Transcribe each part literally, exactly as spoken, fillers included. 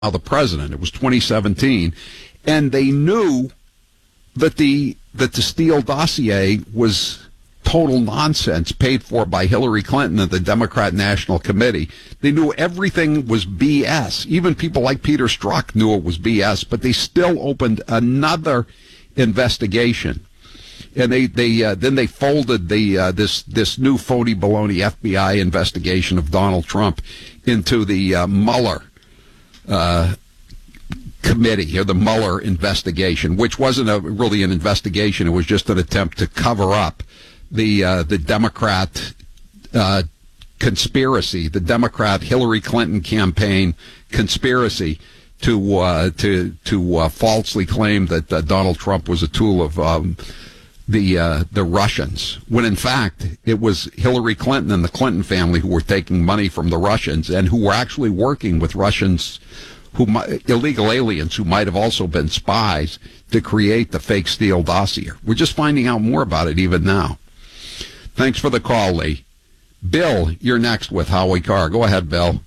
the president. It was twenty seventeen, and they knew that the that the Steele dossier was total nonsense, paid for by Hillary Clinton and the Democrat National Committee. They knew everything was B S. Even people like Peter Strzok knew it was B S, but they still opened another investigation. And they they uh, then they folded the uh, this this new phony baloney F B I investigation of Donald Trump into the uh, Mueller uh, committee, or the Mueller investigation, which wasn't a, really an investigation. It was just an attempt to cover up the uh, the Democrat uh, conspiracy, the Democrat Hillary Clinton campaign conspiracy to uh, to to uh, falsely claim that uh, Donald Trump was a tool of um, the uh, the Russians, when in fact it was Hillary Clinton and the Clinton family who were taking money from the Russians and who were actually working with Russians, who illegal aliens who might have also been spies, to create the fake Steele dossier. We're just finding out more about it even now. Thanks for the call, Lee. Bill, you're next with Howie Carr. Go ahead, Bill.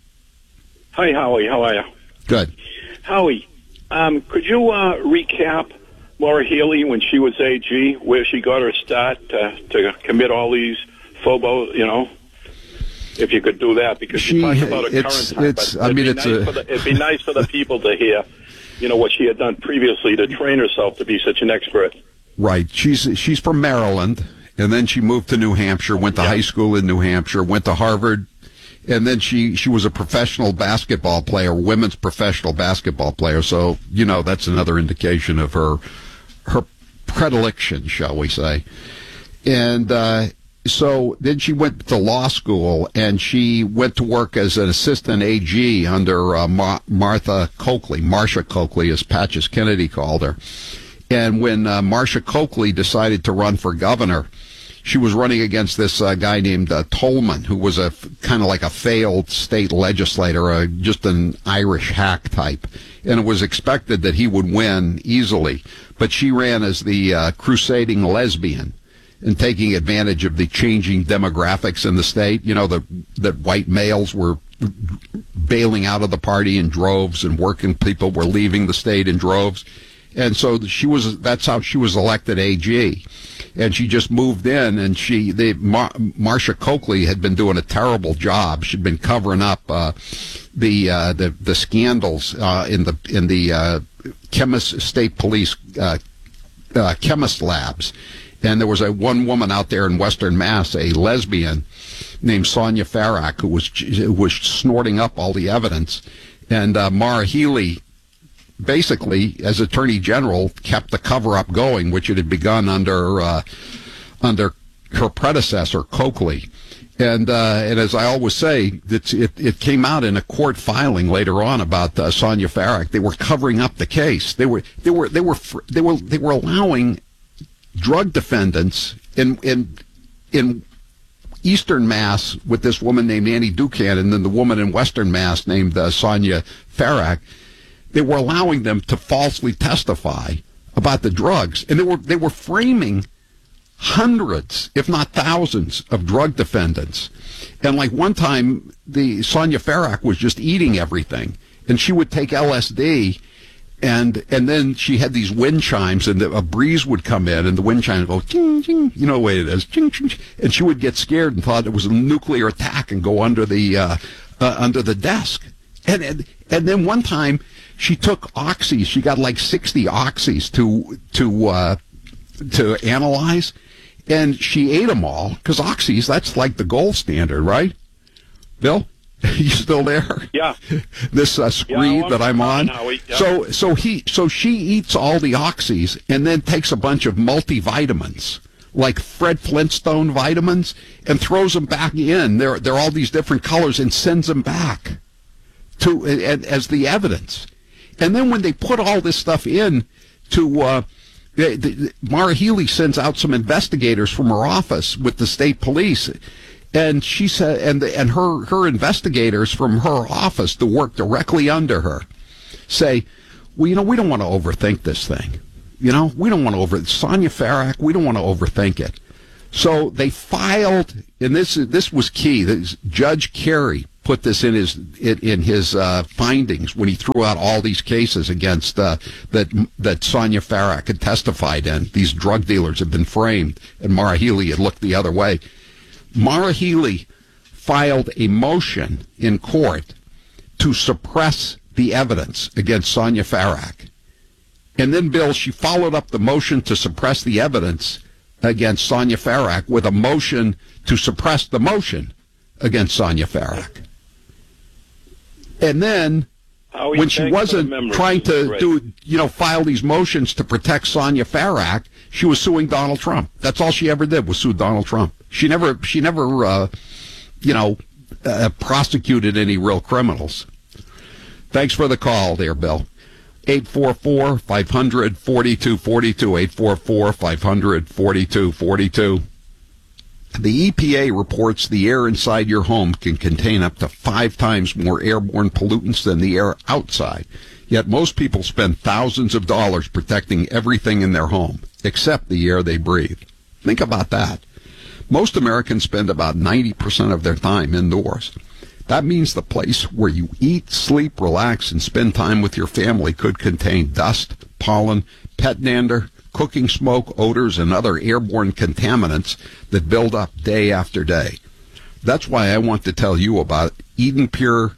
Hi, Howie. How are you? Good. Howie, um, could you uh, recap Laura Healey when she was A G, where she got her start uh, to commit all these phobos, you know? If you could do that, because she, you talked about a it's, current time, it's, but I mean, nice it's a... the, it'd be nice for the people to hear, you know, what she had done previously to train herself to be such an expert. Right. She's she's from Maryland, and then she moved to New Hampshire, went to yeah. high school in New Hampshire, went to Harvard, and then she, she was a professional basketball player, women's professional basketball player. So, you know, that's another indication of her her predilection, shall we say. And uh, so then she went to law school, and she went to work as an assistant A G under uh, Ma- Martha Coakley, Marcia Coakley, as Patches Kennedy called her. And when uh, Marcia Coakley decided to run for governor, she was running against this uh, guy named uh, Tolman, who was a f- kind of like a failed state legislator, uh, just an Irish hack type. And it was expected that he would win easily. But she ran as the uh, crusading lesbian and taking advantage of the changing demographics in the state. You know, the, that white males were bailing out of the party in droves, and working people were leaving the state in droves. And so she was, that's how she was elected A G. And she just moved in, and she, they, Mar- Marcia Coakley had been doing a terrible job. She'd been covering up, uh, the, uh, the, the scandals, uh, in the, in the, uh, chemist, state police, uh, uh, chemist labs. And there was a one woman out there in Western Mass, a lesbian named Sonia Farrak, who was, who was snorting up all the evidence. And, uh, Maura Healey, basically, as Attorney General, kept the cover-up going, which it had begun under uh, under her predecessor, Coakley. And uh, and as I always say, it's, it it came out in a court filing later on about uh, Sonia Farrak. They were covering up the case. They were they were they were they were they were allowing drug defendants in in in Eastern Mass with this woman named Annie Dukan, and then the woman in Western Mass named uh, Sonia Farrak. They were allowing them to falsely testify about the drugs, and they were they were framing hundreds, if not thousands, of drug defendants. And like one time, the Sonia Farrak was just eating everything, and she would take L S D, and and then she had these wind chimes, and the, a breeze would come in, and the wind chimes would go ching ching, you know the way it is, ching ching, and she would get scared and thought it was a nuclear attack and go under the uh, uh, under the desk. And, and and then one time she took oxys. She got like sixty oxys to to uh, to analyze, and she ate them all, because oxys, that's like the gold standard, right? Bill, you still there? Yeah. This uh, screed yeah, I'm that I'm on. Howie, yeah. So so he so she eats all the oxys and then takes a bunch of multivitamins, like Fred Flintstone vitamins, and throws them back in. They're they're all these different colors, and sends them back to and, as the evidence. And then when they put all this stuff in to uh, the, the, Maura Healey sends out some investigators from her office with the state police, and she said, and the, and her her investigators from her office to work directly under her say, well, you know, we don't want to overthink this thing. You know, we don't want to over Sonia Farrak. We don't want to overthink it. So they filed, and this this was key. This, Judge Carey put this in his in, in his uh, findings when he threw out all these cases against uh, that that Sonia Farrak had testified in. These drug dealers had been framed, and Maura Healey had looked the other way. Maura Healey filed a motion in court to suppress the evidence against Sonia Farrak. And then, Bill, she followed up the motion to suppress the evidence against Sonia Farrak with a motion to suppress the motion against Sonia Farrak. And then, Howie, when she wasn't trying to right. do, you know, file these motions to protect Sonia Farrak, she was suing Donald Trump. That's all she ever did was sue Donald Trump. She never, she never, uh, you know, uh, prosecuted any real criminals. Thanks for the call there, Bill. eight four four, five hundred, forty-two forty-two, eight four four, five hundred, forty-two forty-two. The E P A reports the air inside your home can contain up to five times more airborne pollutants than the air outside. Yet most people spend thousands of dollars protecting everything in their home, except the air they breathe. Think about that. Most Americans spend about ninety percent of their time indoors. That means the place where you eat, sleep, relax, and spend time with your family could contain dust, pollen, pet dander, cooking smoke, odors, and other airborne contaminants that build up day after day. That's why I want to tell you about Eden Pure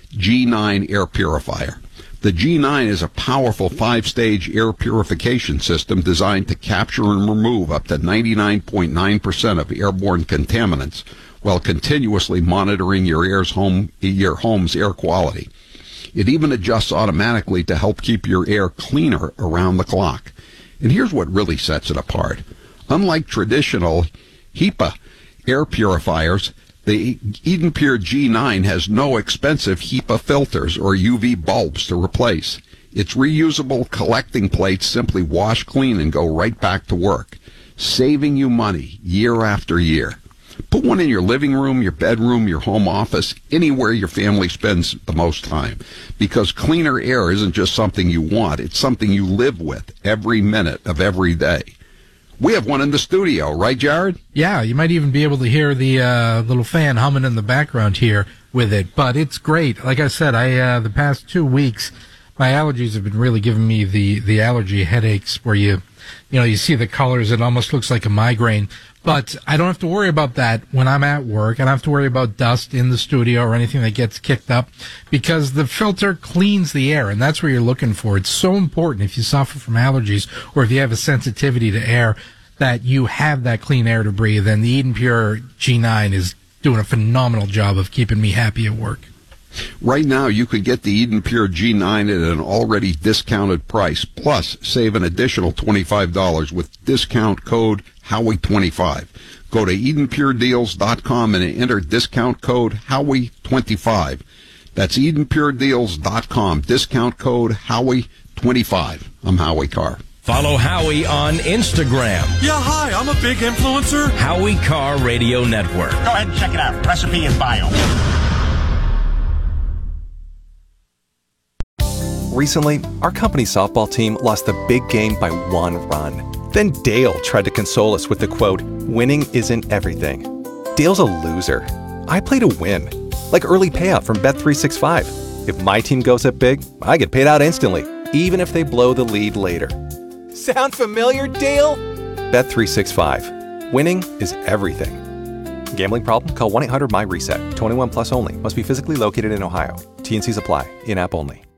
G nine air purifier. The G nine is a powerful five-stage air purification system designed to capture and remove up to ninety-nine point nine percent of airborne contaminants while continuously monitoring your air's home, your home's air quality. It even adjusts automatically to help keep your air cleaner around the clock. And here's what really sets it apart. Unlike traditional HEPA air purifiers, the Eden Pure G nine has no expensive HEPA filters or U V bulbs to replace. Its reusable collecting plates simply wash clean and go right back to work, saving you money year after year. Put one in your living room, your bedroom, your home office, anywhere your family spends the most time. Because cleaner air isn't just something you want, it's something you live with every minute of every day. We have one in the studio, right, Jared? Yeah, you might even be able to hear the uh, little fan humming in the background here with it. But it's great. Like I said, I uh, the past two weeks, my allergies have been really giving me the, the allergy headaches where you, you know, you see the colors. It almost looks like a migraine. But I don't have to worry about that when I'm at work. I don't have to worry about dust in the studio or anything that gets kicked up because the filter cleans the air, and that's what you're looking for. It's so important if you suffer from allergies or if you have a sensitivity to air that you have that clean air to breathe. And the Eden Pure G nine is doing a phenomenal job of keeping me happy at work. Right now, you could get the Eden Pure G nine at an already discounted price, plus save an additional twenty-five dollars with discount code Howie twenty-five. Go to Eden Pure Deals dot com and enter discount code Howie twenty-five. That's Eden Pure Deals dot com, discount code Howie twenty-five. I'm Howie Carr. Follow Howie on Instagram. Yeah, hi, I'm a big influencer. Howie Carr Radio Network. Go ahead and check it out. Recipe and bio. Recently, our company softball team lost a big game by one run. Then Dale tried to console us with the quote, "Winning isn't everything." Dale's a loser. I play to win. Like early payout from Bet three sixty-five. If my team goes up big, I get paid out instantly, even if they blow the lead later. Sound familiar, Dale? Bet three sixty-five. Winning is everything. Gambling problem? Call one eight hundred M Y RESET. twenty-one plus only. Must be physically located in Ohio. T and Cs apply. In-app only.